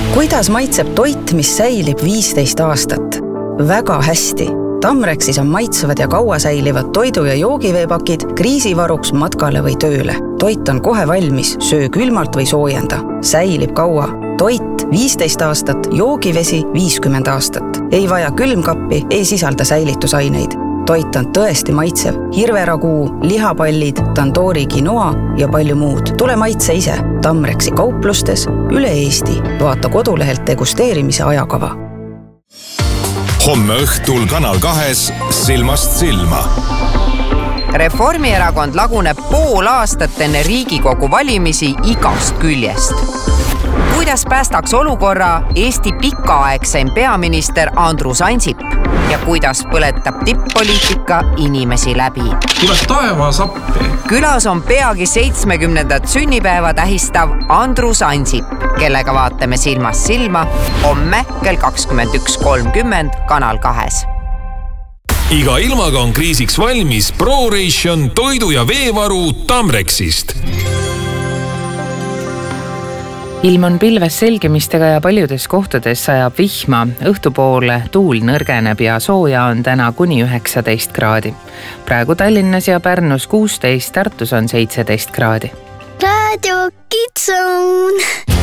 Kuidas maitseb toit, mis säilib 15 aastat? Väga hästi. Tamrexis on maitsevad ja kaua säilivad toidu- ja joogiveepakid kriisivaruks matkale või tööle. Toit on kohe valmis, söö külmalt või soojenda. Säilib kaua. Toit 15 aastat, joogivesi 50 aastat. Ei vaja külmkappi, ei sisalda säilitusaineid. Toit on tõesti maitsev. Hirveraguu, lihapallid, tandoori quinoa ja palju muud. Tule maitse ise. Tamrexi kauplustes üle Eesti. Vaata kodulehelt degusteerimise ajakava. Homme õhtul Kanal 2 Silmast silma. Reformierakond laguneb pool aastat enne Riigikogu valimisi igast küljest. Kuidas päästaks olukorra Eesti pikaaegseim peaminister Andrus Ansip ja kuidas põletab tipp-poliitika inimesi läbi? Tuleb taevas appi. Külas on peagi 70. sünnipäeva tähistav Andrus Ansip, kellega vaatame Silmast silma homme kell 21.30 Kanal 2. Iga ilmaga on kriisiks valmis ProRation toidu- ja veevaru Tamrexist. Ilm on pilves selgimistega ja paljudes kohtades sajab vihma. Õhtupoole tuul nõrgeneb ja sooja on täna kuni 19 kraadi. Praegu Tallinnas ja Pärnus 16, Tartus on 17 kraadi. Radio Kids Zone.